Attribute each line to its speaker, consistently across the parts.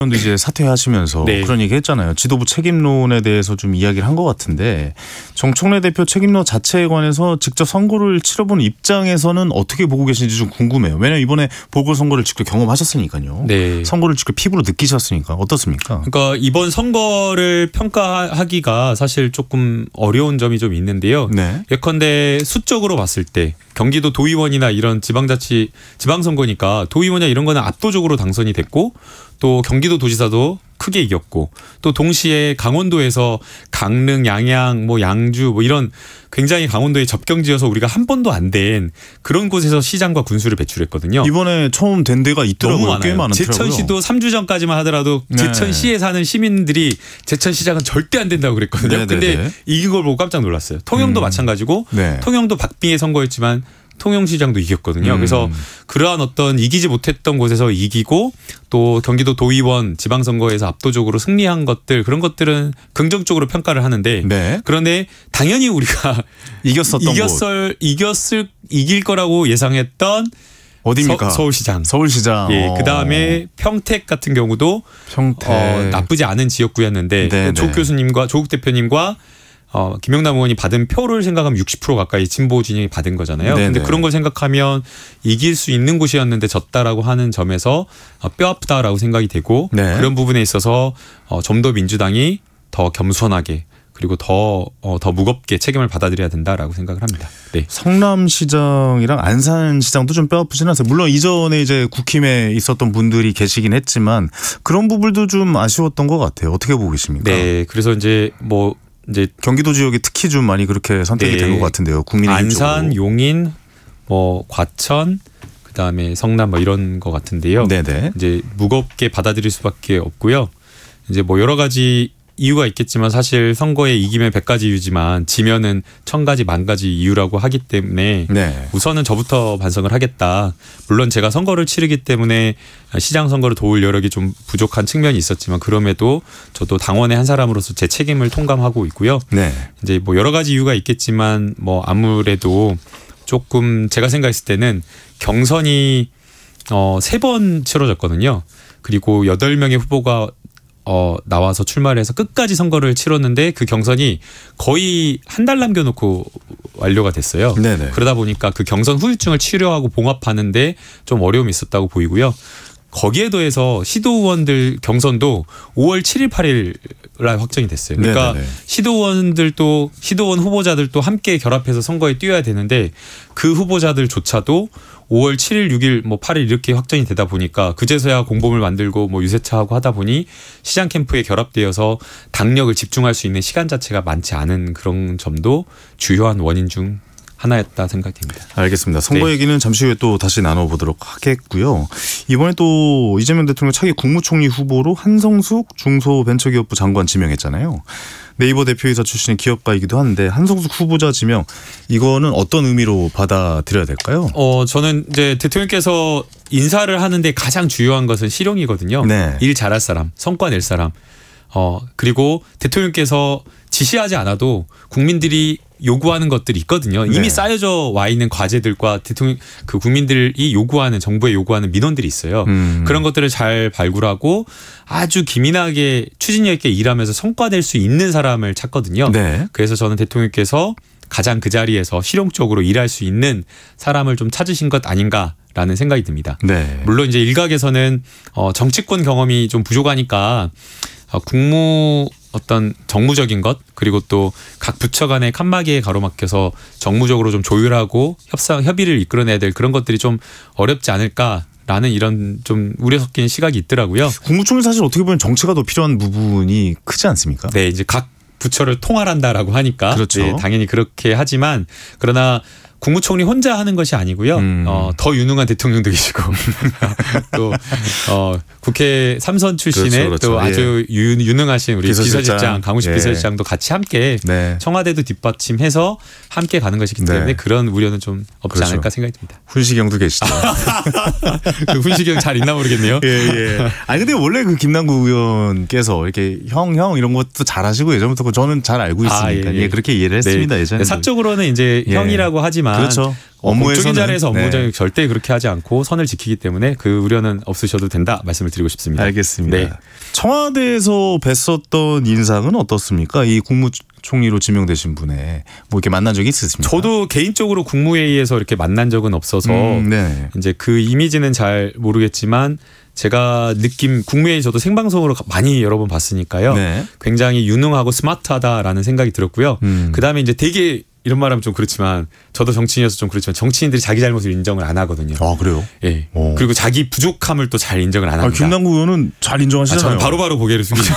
Speaker 1: 도 이제 사퇴하시면서
Speaker 2: 네.
Speaker 1: 그런 얘기 했잖아요. 지도부 책임론에 대해서 좀 이야기를 한 것 같은데 정청래 대표 책임론 자체에 관해서 직접 선거를 치러본 입장에서는 어떻게 보고 계신지 좀 궁금해요. 왜냐하면 이번에 보궐선거를 직접 경험하셨으니까요.
Speaker 2: 네.
Speaker 1: 선거를 직접 피부로 느끼셨으니까 어떻습니까?
Speaker 2: 그러니까 이번 선거를 평가하기가 사실 조금 어려운 점이 좀 있는데요.
Speaker 1: 네.
Speaker 2: 예컨대 수적으로 봤을 때 경기도 도의원이나 이런 지방선거니까 도의원이나 이런 거는 압도적으로 당선이 됐고 또 경기도 도지사도 크게 이겼고 또 동시에 강원도에서 강릉, 양양, 양주 이런 굉장히 강원도에 접경지여서 우리가 한 번도 안 된 그런 곳에서 시장과 군수를 배출했거든요.
Speaker 1: 이번에 처음 된 데가 있더라고요.
Speaker 2: 너무
Speaker 1: 꽤
Speaker 2: 많아요.
Speaker 1: 많더라고요.
Speaker 2: 제천시도 3주 전까지만 하더라도
Speaker 1: 네.
Speaker 2: 제천시에 사는 시민들이 제천시장은 절대 안 된다고 그랬거든요.
Speaker 1: 네,
Speaker 2: 근데
Speaker 1: 네, 네.
Speaker 2: 이긴 걸 보고 깜짝 놀랐어요. 통영도 마찬가지고
Speaker 1: 네.
Speaker 2: 통영도 박빙의 선거였지만 통영시장도 이겼거든요. 그래서 그러한 어떤 이기지 못했던 곳에서 이기고 또 경기도 도의원 지방선거에서 압도적으로 승리한 것들 그런 것들은 긍정적으로 평가를 하는데
Speaker 1: 네.
Speaker 2: 그런데 당연히 우리가 이길 거라고 예상했던
Speaker 1: 어디입니까?
Speaker 2: 서울시장.
Speaker 1: 서울시장.
Speaker 2: 예, 그다음에 평택 같은 경우도
Speaker 1: 평택.
Speaker 2: 나쁘지 않은 지역구였는데
Speaker 1: 네,
Speaker 2: 조국
Speaker 1: 네.
Speaker 2: 교수님과 조국 대표님과 김영남 의원이 받은 표를 생각하면 60% 가까이 진보 진영이 받은 거잖아요.
Speaker 1: 네네.
Speaker 2: 근데 그런 걸 생각하면 이길 수 있는 곳이었는데 졌다라고 하는 점에서 뼈 아프다라고 생각이 되고
Speaker 1: 네.
Speaker 2: 그런 부분에 있어서 좀 더 민주당이 더 겸손하게 그리고 더 무겁게 책임을 받아들여야 된다라고 생각을 합니다. 네.
Speaker 1: 성남시장이랑 안산시장도 좀 뼈아프진 않아요. 물론 이전에 이제 국힘에 있었던 분들이 계시긴 했지만 그런 부분도 좀 아쉬웠던 것 같아요. 어떻게 보고 계십니까?
Speaker 2: 네. 그래서 이제
Speaker 1: 경기도 지역이 특히 좀 많이 그렇게 선택이
Speaker 2: 네.
Speaker 1: 된 것 같은데요. 국민의힘
Speaker 2: 안산,
Speaker 1: 쪽으로.
Speaker 2: 용인, 과천, 그다음에 성남 이런 것 같은데요.
Speaker 1: 네네.
Speaker 2: 이제 무겁게 받아들일 수밖에 없고요. 이제 여러 가지 이유가 있겠지만 사실 선거에 이기면 100가지 이유지만 지면은 1000가지, 10,000가지 이유라고 하기 때문에
Speaker 1: 네.
Speaker 2: 우선은 저부터 반성을 하겠다. 물론 제가 선거를 치르기 때문에 시장 선거를 도울 여력이 좀 부족한 측면이 있었지만 그럼에도 저도 당원의 한 사람으로서 제 책임을 통감하고 있고요.
Speaker 1: 네.
Speaker 2: 이제 여러 가지 이유가 있겠지만 아무래도 조금 제가 생각했을 때는 경선이 3번 치러졌거든요. 그리고 8명의 후보가 나와서 출마를 해서 끝까지 선거를 치렀는데 그 경선이 거의 한 달 남겨놓고 완료가 됐어요.
Speaker 1: 네네.
Speaker 2: 그러다 보니까 그 경선 후유증을 치료하고 봉합하는데 좀 어려움이 있었다고 보이고요. 거기에 더해서 시도의원들 경선도 5월 7일, 8일 날 확정이 됐어요. 그러니까
Speaker 1: 네네네.
Speaker 2: 시도의원 후보자들도 함께 결합해서 선거에 뛰어야 되는데 그 후보자들조차도 5월 7일, 6일, 8일 이렇게 확정이 되다 보니까 그제서야 공범을 만들고 유세차하고 하다 보니 시장 캠프에 결합되어서 당력을 집중할 수 있는 시간 자체가 많지 않은 그런 점도 주요한 원인 중 하나였다 생각됩니다.
Speaker 1: 알겠습니다. 선거
Speaker 2: 네.
Speaker 1: 얘기는 잠시 후에 또 다시 나눠보도록 하겠고요. 이번에 또 이재명 대통령 차기 국무총리 후보로 한성숙 중소벤처기업부 장관 지명했잖아요. 네이버 대표이사 출신의 기업가이기도 한데 한성숙 후보자 지명 이거는 어떤 의미로 받아들여야 될까요?
Speaker 2: 저는 이제 대통령께서 인사를 하는데 가장 중요한 것은 실용이거든요.
Speaker 1: 네.
Speaker 2: 일 잘할 사람, 성과 낼 사람. 그리고 대통령께서 지시하지 않아도 국민들이 요구하는 것들이 있거든요. 이미
Speaker 1: 네.
Speaker 2: 쌓여져 와 있는 과제들과 국민들이 요구하는 정부에 요구하는 민원들이 있어요. 그런 것들을 잘 발굴하고 아주 기민하게 추진력 있게 일하면서 성과 낼 수 있는 사람을 찾거든요.
Speaker 1: 네.
Speaker 2: 그래서 저는 대통령께서 가장 그 자리에서 실용적으로 일할 수 있는 사람을 좀 찾으신 것 아닌가라는 생각이 듭니다.
Speaker 1: 네.
Speaker 2: 물론 이제 일각에서는 정치권 경험이 좀 부족하니까 국무 어떤 정무적인 것 그리고 또 각 부처 간의 칸막이에 가로막혀서 정무적으로 좀 조율하고 협의를 이끌어내야 될 그런 것들이 좀 어렵지 않을까라는 이런 좀 우려 섞인 시각이 있더라고요.
Speaker 1: 국무총리 사실 어떻게 보면 정치가 더 필요한 부분이 크지 않습니까?
Speaker 2: 네, 이제 각 부처를 통할한다라고 하니까
Speaker 1: 그렇죠.
Speaker 2: 네, 당연히 그렇게 하지만 그러나 국무총리 혼자 하는 것이 아니고요. 더 유능한 대통령도 계시고 또 국회 3선 출신의
Speaker 1: 그렇죠.
Speaker 2: 또 아주 유능하신 우리 비서실장 강우식
Speaker 1: 예.
Speaker 2: 비서실장도 같이 함께
Speaker 1: 네.
Speaker 2: 청와대도 뒷받침해서 함께 가는 것이기 때문에
Speaker 1: 네.
Speaker 2: 그런 우려는 좀 없지
Speaker 1: 그렇죠.
Speaker 2: 않을까 생각이 듭니다.
Speaker 1: 훈시경도 계시죠.
Speaker 2: 그 훈시경 잘 있나 모르겠네요.
Speaker 1: 예. 아니 근데 원래 그 김남국 의원께서 이렇게 형 이런 것도 잘하시고 예전부터 저는 잘 알고 있으니까
Speaker 2: 예.
Speaker 1: 그렇게 이해를 했습니다.
Speaker 2: 네.
Speaker 1: 예전에.
Speaker 2: 사적으로는 이제
Speaker 1: 예.
Speaker 2: 형이라고 하지만 하지만
Speaker 1: 그렇죠.
Speaker 2: 업무적인
Speaker 1: 업무에서는,
Speaker 2: 자리에서 업무적인
Speaker 1: 네.
Speaker 2: 절대 그렇게 하지 않고 선을 지키기 때문에 그 우려는 없으셔도 된다 말씀을 드리고 싶습니다.
Speaker 1: 알겠습니다.
Speaker 2: 네.
Speaker 1: 청와대에서 뵀었던 인상은 어떻습니까? 이 국무총리로 지명되신 분의 뭐 이렇게 만난 적이 있으십니까?
Speaker 2: 저도 개인적으로 국무회의에서 이렇게 만난 적은 없어서
Speaker 1: 네.
Speaker 2: 이제 그 이미지는 잘 모르겠지만 제가 느낌 국무회의 저도 생방송으로 많이 여러 번 봤으니까요.
Speaker 1: 네.
Speaker 2: 굉장히 유능하고 스마트하다라는 생각이 들었고요. 그다음에 이제 되게 이런 말하면 좀 그렇지만 저도 정치인이어서 좀 그렇지만 정치인들이 자기 잘못을 인정을 안 하거든요.
Speaker 1: 아 그래요?
Speaker 2: 예.
Speaker 1: 오.
Speaker 2: 그리고 자기 부족함을 또 잘 인정을 안 합니다.
Speaker 1: 김남국 의원은 잘 인정하시잖아요.
Speaker 2: 저는 바로바로 고개를 숙이죠.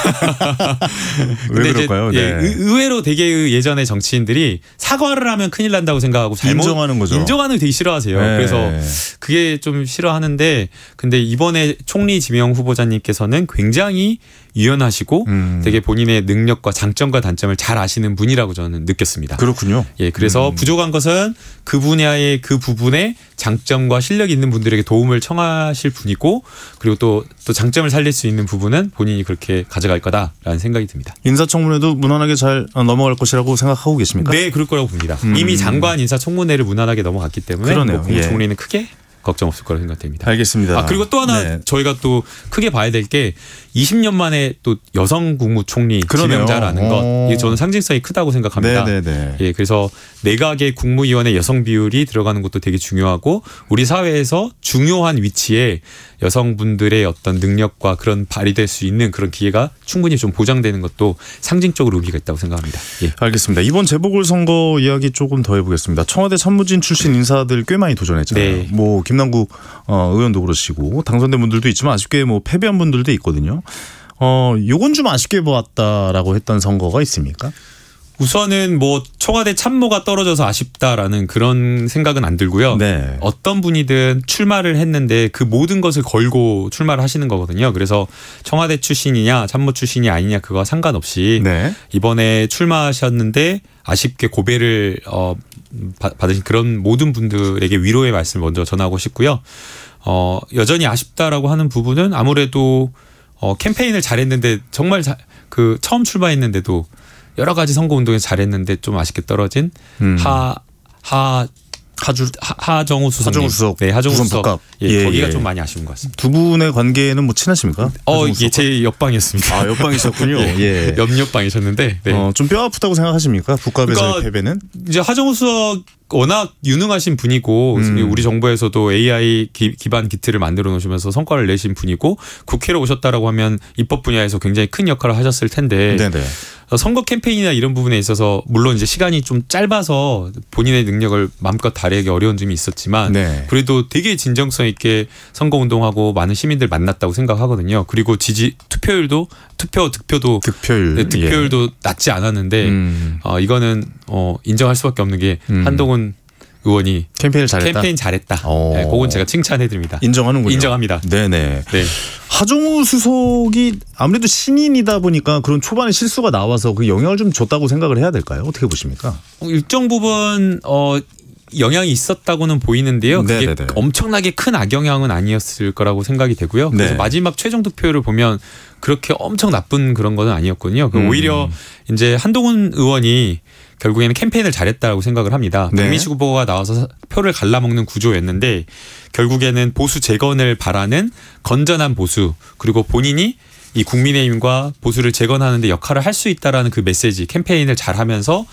Speaker 1: 왜 그럴까요?
Speaker 2: 이제,
Speaker 1: 네.
Speaker 2: 의외로 되게 예전에 정치인들이 사과를 하면 큰일 난다고 생각하고
Speaker 1: 인정하는 거죠.
Speaker 2: 인정하는 거 되게 싫어하세요.
Speaker 1: 네.
Speaker 2: 그래서 그게 좀 싫어하는데 근데 이번에 총리 지명 후보자님께서는 굉장히 유연하시고 되게 본인의 능력과 장점과 단점을 잘 아시는 분이라고 저는 느꼈습니다.
Speaker 1: 그렇군요.
Speaker 2: 예, 그래서 부족한 것은 그 분야의 그 부분에 장점과 실력이 있는 분들에게 도움을 청하실 분이고 그리고 또 장점을 살릴 수 있는 부분은 본인이 그렇게 가져갈 거다라는 생각이 듭니다.
Speaker 1: 인사청문회도 무난하게 잘 넘어갈 것이라고 생각하고 계십니까?
Speaker 2: 네, 그럴 거라고 봅니다. 이미 장관 인사청문회를 무난하게 넘어갔기 때문에
Speaker 1: 그러네요.
Speaker 2: 뭐 국무총리는 크게 걱정 없을 거라고 생각됩니다.
Speaker 1: 알겠습니다.
Speaker 2: 아 그리고 또 하나
Speaker 1: 네.
Speaker 2: 저희가 또 크게 봐야 될 게 20년 만에 또 여성 국무총리
Speaker 1: 그러네요.
Speaker 2: 지명자라는 것 이게 저는 상징성이 크다고 생각합니다.
Speaker 1: 네네네.
Speaker 2: 예, 그래서 내각의 국무위원회 여성 비율이 들어가는 것도 되게 중요하고 우리 사회에서 중요한 위치에 여성분들의 어떤 능력과 그런 발휘될 수 있는 그런 기회가 충분히 좀 보장되는 것도 상징적으로 의미가 있다고 생각합니다. 예.
Speaker 1: 알겠습니다. 이번 재보궐선거 이야기 조금 더 해보겠습니다. 청와대 참모진 출신 인사들 꽤 많이 도전했잖아요.
Speaker 2: 네.
Speaker 1: 뭐 김남국 의원도 그러시고 당선된 분들도 있지만 아쉽게 뭐 패배한 분들도 있거든요. 요건 좀 아쉽게 보았다라고 했던 선거가 있습니까?
Speaker 2: 우선은 뭐 청와대 참모가 떨어져서 아쉽다라는 그런 생각은 안 들고요.
Speaker 1: 네.
Speaker 2: 어떤 분이든 출마를 했는데 그 모든 것을 걸고 출마를 하시는 거거든요. 그래서 청와대 출신이냐 참모 출신이 아니냐 그거와 상관없이
Speaker 1: 네.
Speaker 2: 이번에 출마하셨는데 아쉽게 고배를 받으신 그런 모든 분들에게 위로의 말씀을 먼저 전하고 싶고요. 여전히 아쉽다라고 하는 부분은 아무래도 캠페인을 잘했는데 정말 그 처음 출마했는데도 여러 가지 선거 운동에서 잘했는데 좀 아쉽게 떨어진 하정우 수석님.
Speaker 1: 하정우 수석.
Speaker 2: 네, 하정우
Speaker 1: 부산
Speaker 2: 수석.
Speaker 1: 복합.
Speaker 2: 예,
Speaker 1: 예,
Speaker 2: 거기가
Speaker 1: 예.
Speaker 2: 좀 많이 아쉬운 것 같습니다.
Speaker 1: 두 분의 관계는 뭐 친하십니까? 하정우
Speaker 2: 이게
Speaker 1: 수석과?
Speaker 2: 제 옆방이었습니다.
Speaker 1: 아, 옆방이셨군요. 예.
Speaker 2: 옆옆방이셨는데 네.
Speaker 1: 좀 뼈 아프다고 생각하십니까? 국감에서의
Speaker 2: 그러니까
Speaker 1: 패배는?
Speaker 2: 이제 하정우 수석 워낙 유능하신 분이고 우리 정부에서도 AI 기반 기틀을 만들어 놓으시면서 성과를 내신 분이고 국회로 오셨다라고 하면 입법 분야에서 굉장히 큰 역할을 하셨을 텐데
Speaker 1: 네네.
Speaker 2: 선거 캠페인이나 이런 부분에 있어서 물론 이제 시간이 좀 짧아서 본인의 능력을 마음껏 발휘하기 어려운 점이 있었지만
Speaker 1: 네.
Speaker 2: 그래도 되게 진정성 있게 선거 운동하고 많은 시민들 만났다고 생각하거든요. 그리고 투표율도
Speaker 1: 득표율.
Speaker 2: 네, 득표율도 낮지 않았는데 이거는 인정할 수밖에 없는 게 한동훈 의원이
Speaker 1: 캠페인을 잘했다.
Speaker 2: 캠페인 잘했다. 네, 그건 제가 칭찬해드립니다.
Speaker 1: 인정하는군요.
Speaker 2: 인정합니다.
Speaker 1: 네네.
Speaker 2: 네.
Speaker 1: 하정우 수석이 아무래도 신인이다 보니까 그런 초반에 실수가 나와서 그 영향을 좀 줬다고 생각을 해야 될까요? 어떻게 보십니까?
Speaker 2: 일정 부분 영향이 있었다고는 보이는데요. 그게
Speaker 1: 네네네.
Speaker 2: 엄청나게 큰 악영향은 아니었을 거라고 생각이 되고요.
Speaker 1: 네.
Speaker 2: 그래서 마지막 최종 득표율을 보면 그렇게 엄청 나쁜 그런 건 아니었거든요. 오히려 이제 한동훈 의원이 결국에는 캠페인을 잘했다고 생각을 합니다.
Speaker 1: 네.
Speaker 2: 박민식 후보가 나와서 표를 갈라먹는 구조였는데 결국에는 보수 재건을 바라는 건전한 보수 그리고 본인이 이 국민의힘과 보수를 재건하는 데 역할을 할 수 있다라는 그 메시지 캠페인을 잘하면서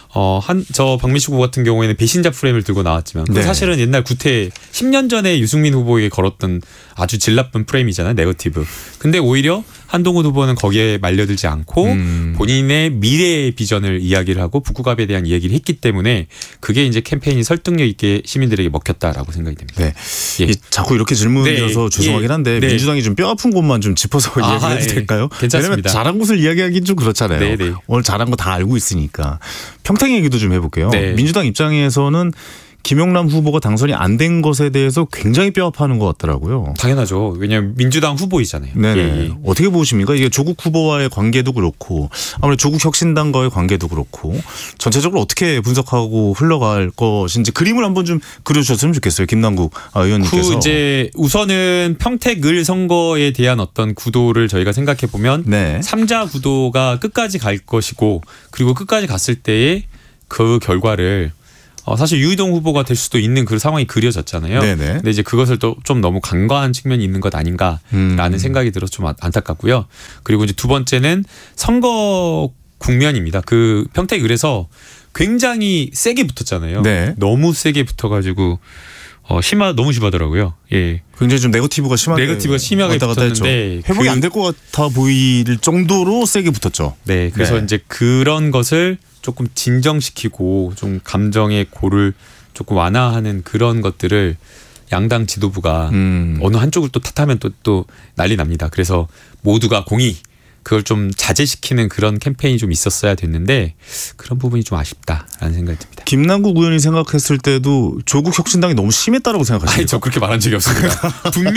Speaker 2: 저 박민식 후보 같은 경우에는 배신자 프레임을 들고 나왔지만 그
Speaker 1: 네.
Speaker 2: 사실은 옛날 구태 10년 전에 유승민 후보에게 걸었던 아주 질 나쁜 프레임이잖아요. 네거티브. 근데 오히려 한동훈 후보는 거기에 말려들지 않고 본인의 미래의 비전을 이야기를 하고 북구갑에 대한 이야기를 했기 때문에 그게 이제 캠페인이 설득력 있게 시민들에게 먹혔다라고 생각이 됩니다.
Speaker 1: 네.
Speaker 2: 예.
Speaker 1: 자꾸 이렇게 질문이어서
Speaker 2: 네.
Speaker 1: 죄송하긴 한데
Speaker 2: 네.
Speaker 1: 민주당이 좀 뼈 아픈 곳만 좀 짚어서 이야기를 해도
Speaker 2: 예.
Speaker 1: 될까요?
Speaker 2: 괜찮습니다.
Speaker 1: 왜냐면 잘한 곳을 이야기하기는 좀 그렇잖아요.
Speaker 2: 네, 네.
Speaker 1: 오늘 잘한 거 다 알고 있으니까. 평택 얘기도 좀 해볼게요.
Speaker 2: 네.
Speaker 1: 민주당 입장에서는 김영남 후보가 당선이 안 된 것에 대해서 굉장히 뼈 아파하는 것 같더라고요.
Speaker 2: 당연하죠. 왜냐하면 민주당 후보이잖아요.
Speaker 1: 네네.
Speaker 2: 예.
Speaker 1: 어떻게 보십니까? 이게 조국 후보와의 관계도 그렇고 아무래도 조국 혁신당과의 관계도 그렇고 전체적으로 어떻게 분석하고 흘러갈 것인지 그림을 한번 좀 그려주셨으면 좋겠어요. 김남국 의원님께서.
Speaker 2: 이제 우선은 평택 을 선거에 대한 어떤 구도를 저희가 생각해 보면
Speaker 1: 네.
Speaker 2: 3자 구도가 끝까지 갈 것이고 그리고 끝까지 갔을 때의 그 결과를 사실 유이동 후보가 될 수도 있는 그 상황이 그려졌잖아요.
Speaker 1: 네네.
Speaker 2: 근데 이제 그것을 또 좀 너무 간과한 측면이 있는 것 아닌가라는 생각이 들어서 좀 안타깝고요. 그리고 이제 두 번째는 선거 국면입니다. 그 평택을에서 굉장히 세게 붙었잖아요.
Speaker 1: 네.
Speaker 2: 너무 세게 붙어가지고 너무 심하더라고요. 예.
Speaker 1: 굉장히 좀 네거티브가 심하게 왔다 갔다 했죠.
Speaker 2: 붙었는데
Speaker 1: 회복이 안 될 것 같아 보일 정도로 세게 붙었죠.
Speaker 2: 네. 그래서
Speaker 1: 네.
Speaker 2: 이제 그런 것을 조금 진정시키고 좀 감정의 고를 조금 완화하는 그런 것들을 양당 지도부가 어느 한쪽을 또 탓하면 또 난리 납니다. 그래서 모두가 공의 그걸 좀 자제시키는 그런 캠페인이 좀 있었어야 됐는데 그런 부분이 좀 아쉽다라는 생각이 듭니다.
Speaker 1: 김남국 의원이 생각했을 때도 조국 혁신당이 너무 심했다라고
Speaker 2: 아니
Speaker 1: 생각하십니까?
Speaker 2: 저 그렇게 말한 적이 없습니다.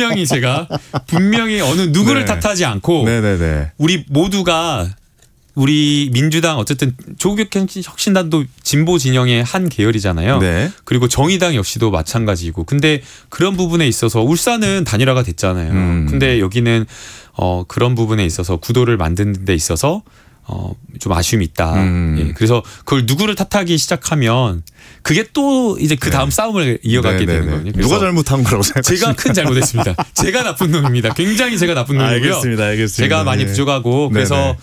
Speaker 2: 분명히 어느 누구를
Speaker 1: 네.
Speaker 2: 탓하지 않고
Speaker 1: 네네네.
Speaker 2: 우리 모두가 우리 민주당 어쨌든 조국 혁신단도 진보 진영의 한 계열이잖아요.
Speaker 1: 네.
Speaker 2: 그리고 정의당 역시도 마찬가지고. 근데 그런 부분에 있어서 울산은 단일화가 됐잖아요. 근데 여기는 그런 부분에 있어서 구도를 만드는 데 있어서 좀 아쉬움이 있다. 예. 그래서 그걸 누구를 탓하기 시작하면 그게 또 이제 그 다음 싸움을 이어가게 되는 거거든요.
Speaker 1: 누가 잘못한 거라고 생각하십니까?
Speaker 2: 제가 큰 잘못했습니다. 제가 나쁜 놈입니다. 굉장히 제가 나쁜 놈이고요.
Speaker 1: 알겠습니다.
Speaker 2: 제가 많이 부족하고 그래서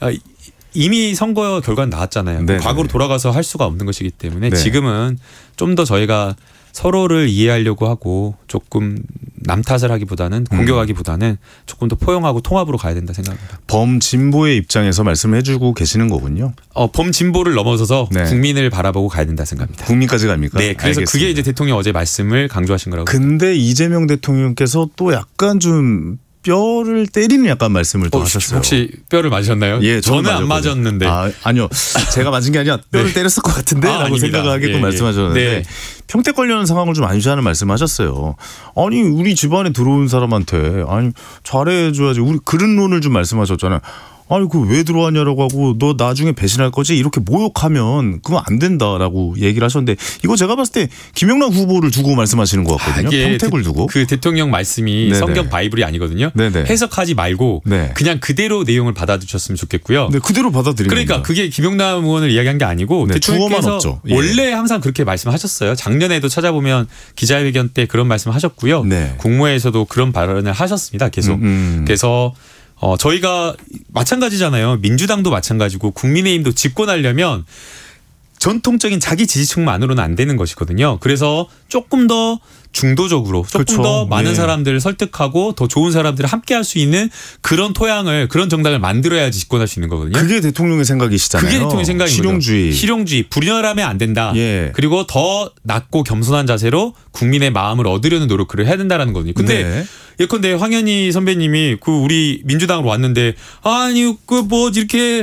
Speaker 2: 이미 선거 결과는 나왔잖아요.
Speaker 1: 네네.
Speaker 2: 과거로 돌아가서 할 수가 없는 것이기 때문에
Speaker 1: 네.
Speaker 2: 지금은 좀 더 저희가 서로를 이해하려고 하고 조금 남 탓을 하기보다는 공격하기보다는 조금 더 포용하고 통합으로 가야 된다 생각합니다.
Speaker 1: 범진보의 입장에서 말씀을 해주고 계시는 거군요.
Speaker 2: 범진보를 넘어서서
Speaker 1: 네.
Speaker 2: 국민을 바라보고 가야 된다 생각합니다.
Speaker 1: 국민까지 갑니까?
Speaker 2: 네, 그래서
Speaker 1: 알겠습니다.
Speaker 2: 그게 이제 대통령 어제 말씀을 강조하신 거라고.
Speaker 1: 근데 이재명 대통령께서 또 약간 좀 뼈를 때리는 약간 말씀을 또 하셨어요.
Speaker 2: 혹시 뼈를 맞으셨나요?
Speaker 1: 예,
Speaker 2: 저는 안 맞았는데.
Speaker 1: 아니요. 제가 맞은 게 아니라 뼈를
Speaker 2: 네.
Speaker 1: 때렸을 것 같은데 라고
Speaker 2: 아닙니다.
Speaker 1: 생각하게끔
Speaker 2: 예,
Speaker 1: 말씀하셨는데
Speaker 2: 네.
Speaker 1: 평택 관련 상황을 좀 안시하는 말씀하셨어요. 아니 우리 집안에 들어온 사람한테 아니 잘해줘야지. 우리 그릇론을 좀 말씀하셨잖아요. 아니 그 왜 들어왔냐라고 하고 너 나중에 배신할 거지 이렇게 모욕하면 그건 안 된다라고 얘기를 하셨는데 이거 제가 봤을 때 김영남 후보를 두고 말씀하시는 것 같거든요.
Speaker 2: 이게
Speaker 1: 평택을 두고.
Speaker 2: 그 대통령 말씀이
Speaker 1: 네네.
Speaker 2: 성경 바이블이 아니거든요.
Speaker 1: 네네.
Speaker 2: 해석하지 말고
Speaker 1: 네.
Speaker 2: 그냥 그대로 내용을 받아주셨으면 좋겠고요.
Speaker 1: 네, 그대로 받아들이는
Speaker 2: 그러니까
Speaker 1: 겁니다.
Speaker 2: 그게 김용남 의원을 이야기한 게 아니고
Speaker 1: 네, 주어만
Speaker 2: 대통령께서
Speaker 1: 없죠. 예.
Speaker 2: 원래 항상 그렇게 말씀하셨어요. 작년에도 찾아보면 기자회견 때 그런 말씀하셨고요.
Speaker 1: 네.
Speaker 2: 국무회에서도 그런 발언을 하셨습니다. 계속. 그래서 저희가 마찬가지잖아요. 민주당도 마찬가지고 국민의힘도 집권하려면 전통적인 자기 지지층만으로는 안 되는 것이거든요. 그래서 조금 더 중도적으로 조금
Speaker 1: 그렇죠.
Speaker 2: 더 많은
Speaker 1: 예.
Speaker 2: 사람들을 설득하고 더 좋은 사람들을 함께 할 수 있는 그런 토양을 그런 정당을 만들어야지 집권할 수 있는 거거든요.
Speaker 1: 그게 대통령의 생각이시잖아요.
Speaker 2: 그게 대통령 생각인
Speaker 1: 실용주의.
Speaker 2: 거죠. 실용주의. 불연하면 안 된다.
Speaker 1: 예.
Speaker 2: 그리고 더 낮고 겸손한 자세로 국민의 마음을 얻으려는 노력을 해야 된다는 거거든요. 근데
Speaker 1: 네.
Speaker 2: 예컨대 황현희 선배님이 그 우리 민주당으로 왔는데 아니 그 뭐 이렇게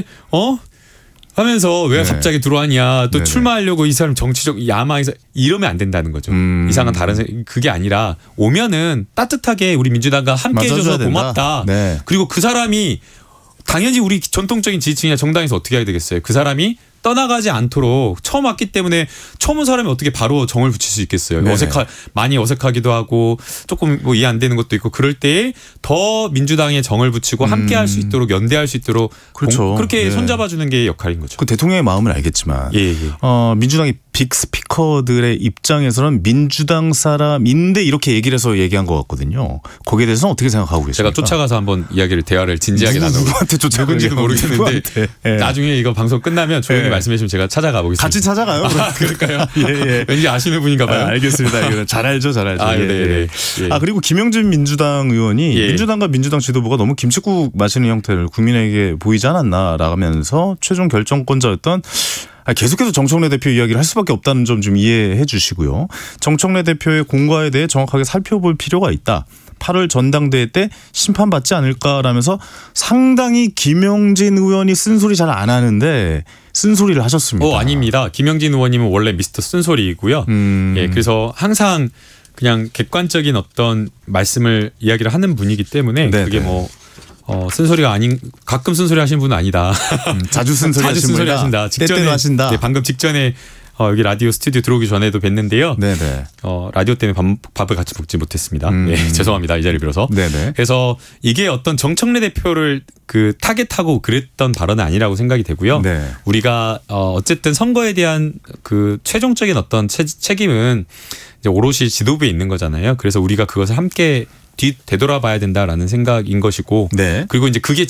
Speaker 2: 하면서 왜
Speaker 1: 네.
Speaker 2: 갑자기 들어왔냐 또
Speaker 1: 네네.
Speaker 2: 출마하려고 이 사람 정치적 야망에서 이러면 안 된다는 거죠. 이상한 다른 그게 아니라 오면은 따뜻하게 우리 민주당과 함께 해줘서
Speaker 1: 맞아줘야 된다.
Speaker 2: 고맙다.
Speaker 1: 네.
Speaker 2: 그리고 그 사람이 당연히 우리 전통적인 지지층이나 정당에서 어떻게 해야 되겠어요. 그 사람이 떠나가지 않도록 처음 왔기 때문에 처음 온 사람이 어떻게 바로 정을 붙일 수 있겠어요.
Speaker 1: 네네.
Speaker 2: 많이 어색하기도 하고 조금 뭐 이해 안 되는 것도 있고 그럴 때에 더 민주당에 정을 붙이고 함께 할 수 있도록 연대할 수 있도록
Speaker 1: 그렇죠.
Speaker 2: 그렇게
Speaker 1: 예.
Speaker 2: 손잡아주는 게 역할인 거죠.
Speaker 1: 그 대통령의 마음은 알겠지만
Speaker 2: 예, 예.
Speaker 1: 민주당의 빅 스피커들의 입장에서는 민주당 사람인데 이렇게 얘기를 해서 얘기한 것 같거든요. 거기에 대해서는 어떻게 생각하고 계십니까?
Speaker 2: 제가 쫓아가서 한번 대화를 진지하게 나누고
Speaker 1: 누구한테 쫓아가요?
Speaker 2: 누군지도 모르겠는데
Speaker 1: 누구한테? 예.
Speaker 2: 나중에 이거 방송 끝나면 조용히
Speaker 1: 예.
Speaker 2: 말씀해 주시면 제가 찾아가 보겠습니다.
Speaker 1: 같이 찾아가요. 그럼.
Speaker 2: 그럴까요?
Speaker 1: 예.
Speaker 2: 왠지 아시는 분인가 봐요.
Speaker 1: 알겠습니다. 이거는 잘 알죠. 잘 알죠.
Speaker 2: 아,
Speaker 1: 예,
Speaker 2: 네,
Speaker 1: 예.
Speaker 2: 네.
Speaker 1: 그리고 김영진 민주당 의원이
Speaker 2: 예.
Speaker 1: 민주당과 민주당 지도부가 너무 김칫국 마시는 형태를 국민에게 보이지 않았나라면서 최종 결정권자였던 계속해서 정청래 대표 이야기를 할 수밖에 없다는 점 좀 이해해 주시고요. 정청래 대표의 공과에 대해 정확하게 살펴볼 필요가 있다. 8월 전당대회 때 심판받지 않을까라면서 상당히 김영진 의원이 쓴소리 잘 안 하는데 쓴소리를 하셨습니다.
Speaker 2: 아닙니다. 김영진 의원님은 원래 미스터 쓴소리이고요. 예, 그래서 항상 그냥 객관적인 어떤 말씀을 이야기를 하는 분이기 때문에
Speaker 1: 네네.
Speaker 2: 그게 뭐 쓴소리가 아닌 가끔 쓴소리 하시는 분은 아니다.
Speaker 1: 자주 쓴소리
Speaker 2: 자주
Speaker 1: 하신
Speaker 2: 쓴소리
Speaker 1: 분이다.
Speaker 2: 하신다.
Speaker 1: 때때로 하신다.
Speaker 2: 네, 방금 직전에 여기 라디오 스튜디오 들어오기 전에도 뵀는데요.
Speaker 1: 네네.
Speaker 2: 라디오 때문에 밥을 같이 먹지 못했습니다. 네, 죄송합니다. 이 자리 빌어서.
Speaker 1: 네네.
Speaker 2: 그래서 이게 어떤 정청래 대표를 그 타겟하고 그랬던 발언은 아니라고 생각이 되고요.
Speaker 1: 네.
Speaker 2: 우리가 어쨌든 선거에 대한 그 최종적인 어떤 책임은 이제 오롯이 지도부에 있는 거잖아요. 그래서 우리가 그것을 함께 되돌아봐야 된다라는 생각인 것이고,
Speaker 1: 네.
Speaker 2: 그리고 이제 그게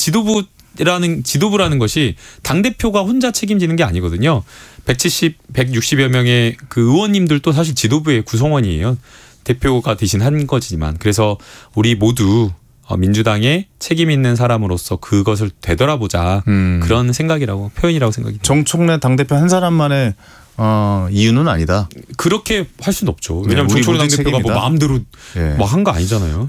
Speaker 2: 지도부라는 것이 당 대표가 혼자 책임지는 게 아니거든요. 160여 명의 그 의원님들도 사실 지도부의 구성원이에요. 대표가 대신 한 거지만, 그래서 우리 모두 민주당의 책임 있는 사람으로서 그것을 되돌아보자, 그런 생각이라고 표현이라고 생각이 듭니다.
Speaker 1: 정청래 당대표 한 사람만의 이유는 아니다.
Speaker 2: 그렇게 할 수는 없죠.
Speaker 1: 네,
Speaker 2: 왜냐하면
Speaker 1: 우리
Speaker 2: 정청래
Speaker 1: 모두
Speaker 2: 당대표가 뭐
Speaker 1: 책임이다.
Speaker 2: 마음대로
Speaker 1: 예.
Speaker 2: 막 한 거 아니잖아요.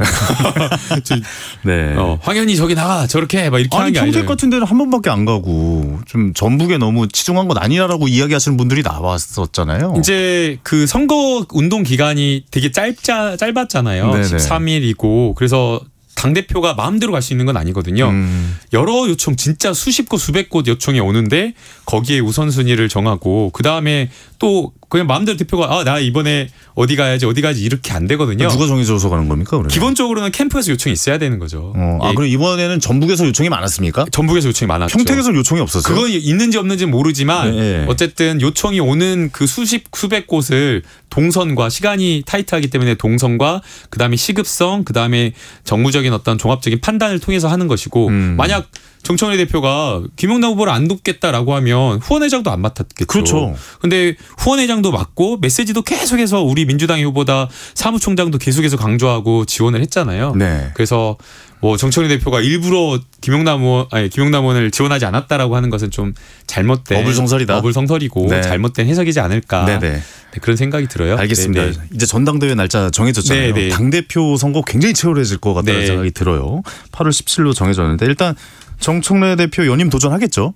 Speaker 1: 네.
Speaker 2: 황현희 저기 나가 저렇게 해 막 이렇게
Speaker 1: 아니
Speaker 2: 하는 게
Speaker 1: 평택
Speaker 2: 아니잖아요.
Speaker 1: 같은 데는 한 번밖에 안 가고 좀 전북에 너무 치중한 건 아니라고 이야기하시는 분들이 나왔었잖아요.
Speaker 2: 이제 그 선거 운동 기간이 되게 짧았잖아요.
Speaker 1: 네네.
Speaker 2: 13일이고 그래서 당대표가 마음대로 갈 수 있는 건 아니거든요. 여러 요청 진짜 수십 곳 수백 곳 요청이 오는데 거기에 우선순위를 정하고 그다음에 또 그냥 마음대로 대표가 나 이번에 어디 가야지 이렇게 안 되거든요.
Speaker 1: 누가 정해줘서 가는 겁니까? 그러면?
Speaker 2: 기본적으로는 캠프에서 요청이 있어야 되는 거죠.
Speaker 1: 아, 그럼 이번에는 전북에서 요청이 많았습니까?
Speaker 2: 전북에서 요청이 많았죠.
Speaker 1: 평택에서 요청이 없었어요?
Speaker 2: 그건 있는지 없는지는 모르지만
Speaker 1: 네.
Speaker 2: 어쨌든 요청이 오는 그 수백 곳을 동선과 시간이 타이트하기 때문에 동선과 그다음에 시급성 그다음에 정무적인 어떤 종합적인 판단을 통해서 하는 것이고 만약 정청래 대표가 김용남 후보를 안 돕겠다라고 하면 후원회장도 안 맡았겠죠.
Speaker 1: 그렇죠.
Speaker 2: 근데 후원회장도 맡고 메시지도 계속해서 우리 민주당의 후보다 사무총장도 계속해서 강조하고 지원을 했잖아요.
Speaker 1: 네.
Speaker 2: 그래서 뭐 정청래 대표가 일부러 김용남 의원을 지원하지 않았다라고 하는 것은 좀 잘못된
Speaker 1: 어불성설이다.
Speaker 2: 어불성설이고
Speaker 1: 네.
Speaker 2: 잘못된 해석이지 않을까.
Speaker 1: 네네.
Speaker 2: 네, 그런 생각이 들어요.
Speaker 1: 알겠습니다.
Speaker 2: 네네.
Speaker 1: 이제 전당대회 날짜 정해졌잖아요.
Speaker 2: 네네.
Speaker 1: 당대표 선거 굉장히 치열해질 것 같다는
Speaker 2: 네.
Speaker 1: 생각이 들어요. 8월 17일로 정해졌는데 일단 정청래 대표 연임 도전하겠죠?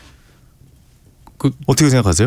Speaker 1: 어떻게 생각하세요?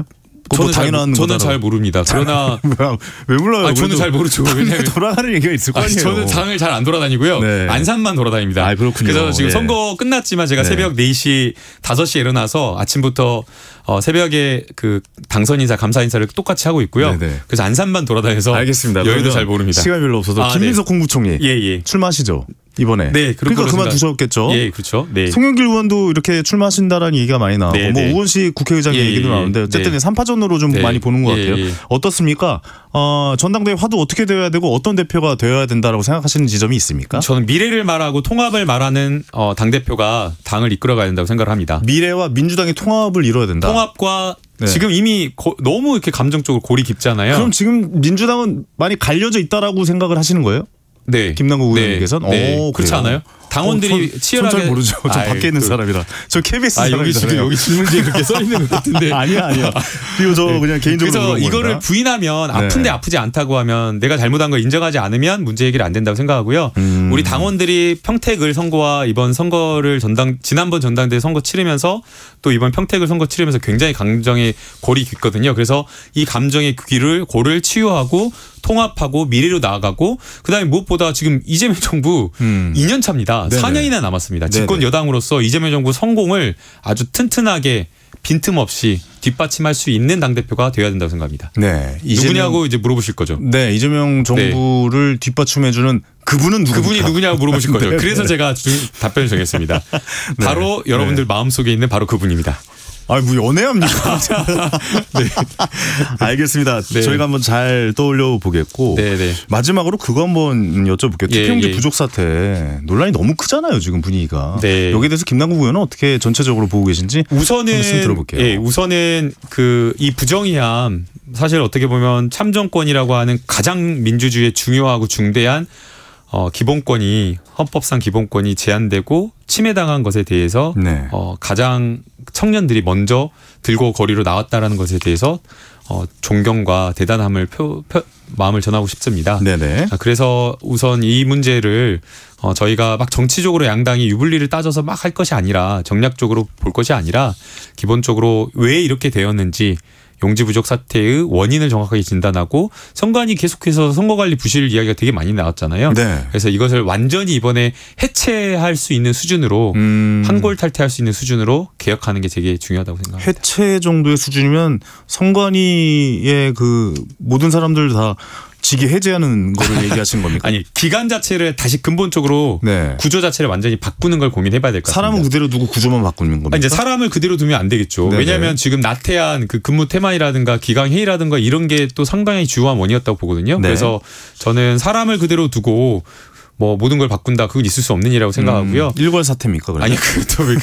Speaker 2: 저는 잘 모릅니다. 그러나
Speaker 1: 왜 몰라요?
Speaker 2: 저는 잘 모르죠. 왜냐하면
Speaker 1: 돌아가는 얘기가 있을 거 아니에요.
Speaker 2: 저는 당을 잘 안 돌아다니고요.
Speaker 1: 네.
Speaker 2: 안산만 돌아다닙니다.
Speaker 1: 아, 그렇군요.
Speaker 2: 그래서 지금
Speaker 1: 예.
Speaker 2: 선거 끝났지만 제가
Speaker 1: 네.
Speaker 2: 새벽 4시, 5시에 일어나서 아침부터 새벽에 그 당선 인사, 감사 인사를 똑같이 하고 있고요.
Speaker 1: 네네.
Speaker 2: 그래서 안산만 돌아다녀서
Speaker 1: 알겠습니다.
Speaker 2: 여의도
Speaker 1: 그러면
Speaker 2: 잘 모릅니다.
Speaker 1: 시간이 별로 없어서 김민석 국무총리
Speaker 2: 예.
Speaker 1: 출마하시죠 이번에.
Speaker 2: 네,
Speaker 1: 그러니까 그만두셨겠죠.
Speaker 2: 예, 그렇죠. 네.
Speaker 1: 송영길 의원도 이렇게 출마하신다라는 얘기가 많이 나오고
Speaker 2: 네,
Speaker 1: 뭐
Speaker 2: 네.
Speaker 1: 우원식 국회의장의
Speaker 2: 예,
Speaker 1: 얘기도
Speaker 2: 예,
Speaker 1: 나오는데 어쨌든
Speaker 2: 네.
Speaker 1: 3파전으로 좀
Speaker 2: 네.
Speaker 1: 많이 보는 것 같아요.
Speaker 2: 예.
Speaker 1: 어떻습니까? 전당대회 화두 어떻게 되어야 되고 어떤 대표가 되어야 된다라고 생각하시는 지점이 있습니까?
Speaker 2: 저는 미래를 말하고 통합을 말하는 당대표가 당을 이끌어가야 된다고 생각을 합니다.
Speaker 1: 미래와 민주당의 통합을 이뤄야 된다.
Speaker 2: 통합과
Speaker 1: 네.
Speaker 2: 지금 이미 너무 이렇게 감정적으로 골이 깊잖아요.
Speaker 1: 그럼 지금 민주당은 많이 갈려져 있다라고 생각을 하시는 거예요?
Speaker 2: 네.
Speaker 1: 김남국 의원님께서는?
Speaker 2: 네.
Speaker 1: 오,
Speaker 2: 그렇지
Speaker 1: 그래요?
Speaker 2: 않아요? 당원들이 치열하게
Speaker 1: 잘 모르죠. 저 밖에 있는 사람이라. 저 KBS
Speaker 2: 여기 지금
Speaker 1: 사람이잖아요.
Speaker 2: 여기 질문지에 그렇게 써 있는 것 같은데.
Speaker 1: 아니야. 그리고 저 그냥 개인적으로
Speaker 2: 그래서
Speaker 1: 물어본
Speaker 2: 이거를
Speaker 1: 겁니다.
Speaker 2: 부인하면
Speaker 1: 네.
Speaker 2: 아픈데 아프지 않다고 하면 내가 잘못한 걸 인정하지 않으면 문제 해결이 안 된다고 생각하고요. 우리 당원들이 평택을 선거와 이번 선거를 지난번 전당대회 선거 치르면서 또 이번 평택을 선거 치르면서 굉장히 감정의 골이 깊거든요. 그래서 이 감정의 골을 치유하고 통합하고 미래로 나아가고 그다음에 무엇보다 지금 이재명 정부 2년 차입니다.
Speaker 1: 네네.
Speaker 2: 4년이나 남았습니다. 집권
Speaker 1: 네네.
Speaker 2: 여당으로서 이재명 정부 성공을 아주 튼튼하게 빈틈없이 뒷받침할 수 있는 당대표가 되어야 된다고 생각합니다.
Speaker 1: 네.
Speaker 2: 누구냐고 이제 물어보실 거죠.
Speaker 1: 네. 이재명 정부를 뒷받침해주는 그분은 누굽니까?
Speaker 2: 그분이 누구냐고 물어보실 거죠.
Speaker 1: 네,
Speaker 2: 그래서
Speaker 1: 네.
Speaker 2: 제가 답변을 정했습니다.
Speaker 1: 네.
Speaker 2: 바로 여러분들 마음속에 있는 바로 그분입니다.
Speaker 1: 뭐 연애합니까? 네. 알겠습니다.
Speaker 2: 네.
Speaker 1: 저희가 한번 잘 떠올려 보겠고
Speaker 2: 네네.
Speaker 1: 마지막으로 그거 한번 여쭤볼게요.
Speaker 2: 예,
Speaker 1: 투표용지
Speaker 2: 예.
Speaker 1: 부족 사태 논란이 너무 크잖아요. 지금 분위기가.
Speaker 2: 네.
Speaker 1: 여기에 대해서 김남국 의원은 어떻게 전체적으로 보고 계신지 말씀 들어볼게요.
Speaker 2: 우선은 이 부정의함 사실 어떻게 보면 참정권이라고 하는 가장 민주주의에 중요하고 중대한 기본권이 헌법상 기본권이 제한되고 침해당한 것에 대해서
Speaker 1: 네.
Speaker 2: 가장 청년들이 먼저 들고 거리로 나왔다라는 것에 대해서 존경과 대단함을 마음을 전하고 싶습니다.
Speaker 1: 네네.
Speaker 2: 그래서 우선 이 문제를 저희가 막 정치적으로 양당이 유불리를 따져서 막 할 것이 아니라 정략적으로 볼 것이 아니라 기본적으로 왜 이렇게 되었는지 용지 부족 사태의 원인을 정확하게 진단하고 선관위 계속해서 선거관리 부실 이야기가 되게 많이 나왔잖아요.
Speaker 1: 네.
Speaker 2: 그래서 이것을 완전히 이번에 해체할 수 있는 수준으로 한골 탈퇴할 수 있는 수준으로 개혁하는 게 되게 중요하다고 생각합니다.
Speaker 1: 해체 정도의 수준이면 선관위의 그 모든 사람들 다 직위 해제하는 거를 얘기하시는 겁니까?
Speaker 2: 아니 기관 자체를 다시 근본적으로
Speaker 1: 네.
Speaker 2: 구조 자체를 완전히 바꾸는 걸 고민해봐야 될 것 같습니다.
Speaker 1: 사람은 그대로 두고 구조만 바꾸는 겁니까?
Speaker 2: 아니, 이제 사람을 그대로 두면 안 되겠죠.
Speaker 1: 네네.
Speaker 2: 왜냐하면 지금 나태한 그 근무 태만이라든가 기강 회의라든가 이런 게 또 상당히 주요한 원인이었다고 보거든요.
Speaker 1: 네.
Speaker 2: 그래서 저는 사람을 그대로 두고 뭐 모든 걸 바꾼다 그건 있을 수 없는 일이라고 생각하고요.
Speaker 1: 일괄 사태입니까? 그러면?
Speaker 2: 아니 그것도 왜